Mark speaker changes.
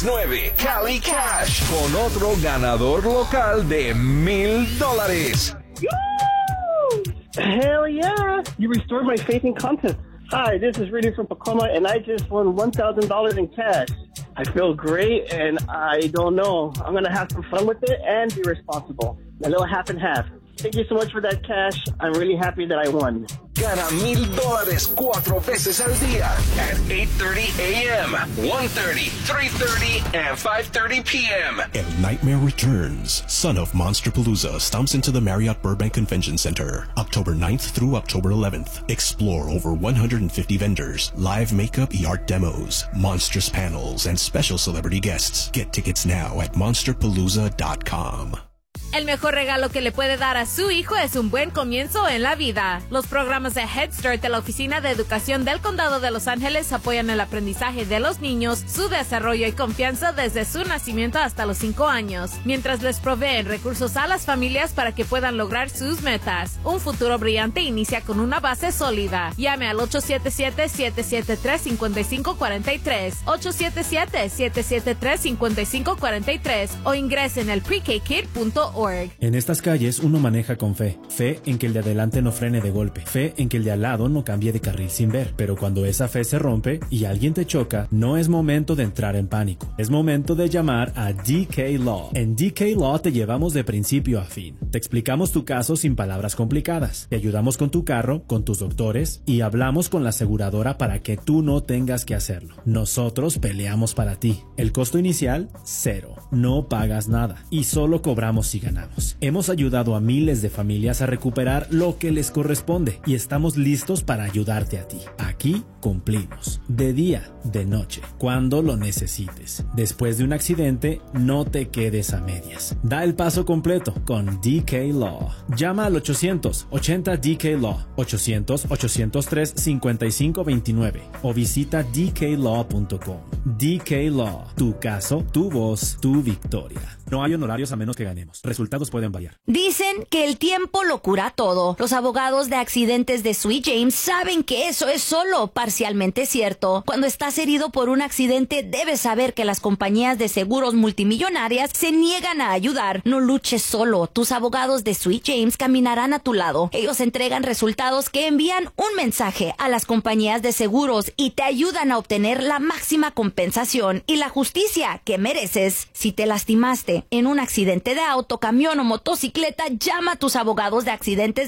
Speaker 1: 9 Cali Cash con otro ganador local de $1,000.
Speaker 2: Hell yeah! You restored my faith in contest. Hi, this is Rudy from Tacoma, and I just won $1,000 in cash. I feel great, and I don't know. I'm going to have some fun with it and be responsible. A little half and half. Thank you so much for that cash. I'm really happy that I won.
Speaker 1: Gana $1,000 4 veces al día at 8:30 a.m., 1:30, 3:30, and 5:30 p.m.
Speaker 3: El Nightmare Returns. Son of Monsterpalooza stomps into the Marriott Burbank Convention Center, October 9th through October 11th. Explore over 150 vendors, live makeup y art demos, monstrous panels, and special celebrity guests. Get tickets now at monsterpalooza.com.
Speaker 4: El mejor regalo que le puede dar a su hijo es un buen comienzo en la vida. Los programas de Head Start de la Oficina de Educación del Condado de Los Ángeles apoyan el aprendizaje de los niños, su desarrollo y confianza desde su nacimiento hasta los 5 años, mientras les proveen recursos a las familias para que puedan lograr sus metas. Un futuro brillante inicia con una base sólida. Llame al 877-773-5543, 877-773-5543 o ingrese en el prekkid.org.
Speaker 5: En estas calles uno maneja con fe. Fe en que el de adelante no frene de golpe. Fe en que el de al lado no cambie de carril sin ver. Pero cuando esa fe se rompe y alguien te choca, no es momento de entrar en pánico. Es momento de llamar a DK Law. En DK Law te llevamos de principio a fin. Te explicamos tu caso sin palabras complicadas. Te ayudamos con tu carro, con tus doctores y hablamos con la aseguradora para que tú no tengas que hacerlo. Nosotros peleamos para ti. El costo inicial, 0. No pagas nada y solo cobramos si ganamos. Hemos ayudado a miles de familias a recuperar lo que les corresponde y estamos listos para ayudarte a ti. Aquí cumplimos, de día, de noche, cuando lo necesites. Después de un accidente, no te quedes a medias. Da el paso completo con DK Law. Llama al 800-80-DK-LAW, 800-803-5529 o visita dklaw.com. DK Law, tu caso, tu voz, tu victoria. No hay honorarios a menos que ganemos. Resultados pueden variar.
Speaker 6: Dicen que el tiempo lo cura todo. Los abogados de accidentes de Sweet James saben que eso es solo parcialmente cierto. Cuando estás herido por un accidente, debes saber que las compañías de seguros multimillonarias se niegan a ayudar. No luches solo. Tus abogados de Sweet James caminarán a tu lado. Ellos entregan resultados que envían un mensaje a las compañías de seguros y te ayudan a obtener la máxima compensación y la justicia que mereces. Si te lastimaste en un accidente de auto, camión o motocicleta, llama a tus abogados de accidentes